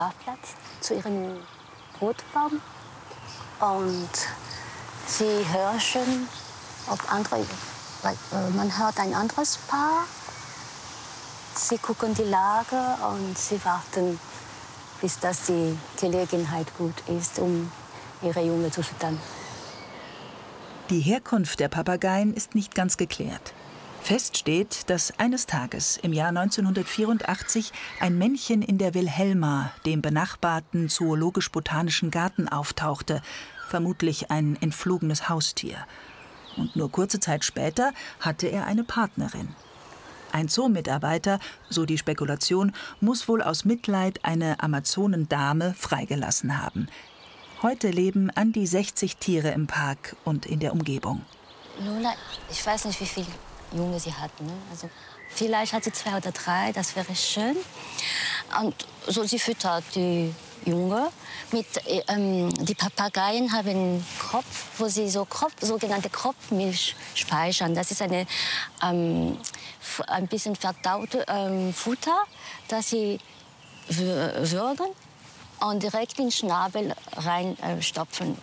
Schlafplatz zu ihrem Brutbaum und sie hören, ob andere, man hört ein anderes Paar. Sie gucken die Lage und sie warten, bis das die Gelegenheit gut ist, um ihre Junge zu füttern. Die Herkunft der Papageien ist nicht ganz geklärt. Fest steht, dass eines Tages im Jahr 1984 ein Männchen in der Wilhelma, dem benachbarten zoologisch-botanischen Garten, auftauchte, vermutlich ein entflogenes Haustier. Und nur kurze Zeit später hatte er eine Partnerin. Ein Zoomitarbeiter, so die Spekulation, muss wohl aus Mitleid eine Amazonendame freigelassen haben. Heute leben an die 60 Tiere im Park und in der Umgebung. Lola, ich weiß nicht, wie viele Junge sie hat. Ne? Also, vielleicht hat sie 2 oder 3, das wäre schön. Und so, sie füttert die Junge. Die Papageien haben einen Kopf, wo sie sogenannte Kropfmilch speichern. Das ist ein bisschen verdaute Futter, das sie würgen und direkt in den Schnabel reinstopfen.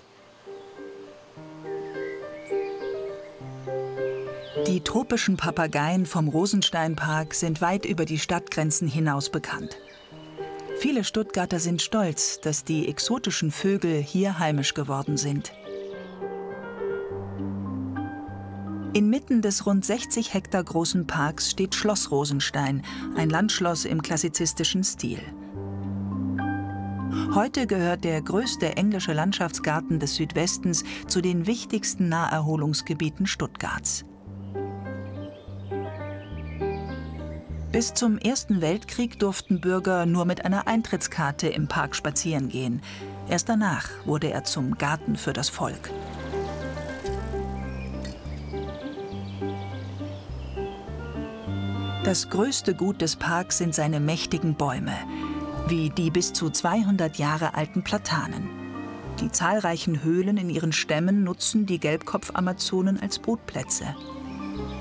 Die tropischen Papageien vom Rosensteinpark sind weit über die Stadtgrenzen hinaus bekannt. Viele Stuttgarter sind stolz, dass die exotischen Vögel hier heimisch geworden sind. Inmitten des rund 60 Hektar großen Parks steht Schloss Rosenstein, ein Landschloss im klassizistischen Stil. Heute gehört der größte englische Landschaftsgarten des Südwestens zu den wichtigsten Naherholungsgebieten Stuttgarts. Bis zum Ersten Weltkrieg durften Bürger nur mit einer Eintrittskarte im Park spazieren gehen. Erst danach wurde er zum Garten für das Volk. Das größte Gut des Parks sind seine mächtigen Bäume, wie die bis zu 200 Jahre alten Platanen. Die zahlreichen Höhlen in ihren Stämmen nutzen die Gelbkopfamazonen als Brutplätze.